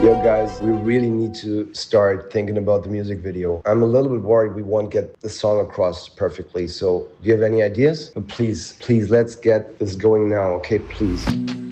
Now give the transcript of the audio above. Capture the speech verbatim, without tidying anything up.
Yo guys, we really need to start thinking about the music video. I'm a little bit worried we won't get the song across perfectly, so do you have any ideas? But please, please, let's get this going now, okay? Please.